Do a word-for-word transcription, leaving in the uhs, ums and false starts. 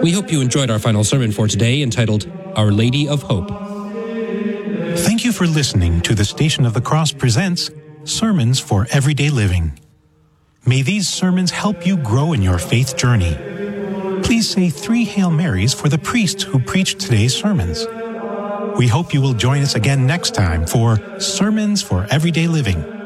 We hope you enjoyed our final sermon for today, entitled Our Lady of Hope. Thank you for listening to the Station of the Cross presents Sermons for Everyday Living. May these sermons help you grow in your faith journey. Please say three Hail Marys for the priest who preached today's sermons. We hope you will join us again next time for Sermons for Everyday Living.